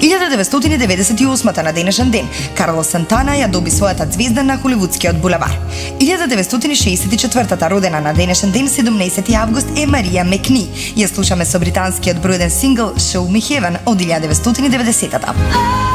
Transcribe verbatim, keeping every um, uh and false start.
илјада деветстотини деветдесет и осма на денешен ден Карлос Сантана ја доби својата ѕвезда на холивудскиот булевар. илјада деветстотини шеесет и четврта родена на денешен ден седумнаесети август е Марија Мекни. Ја слушаме со британскиот бројден сингл Show Me Heaven од илјада деветстотини деветдесета.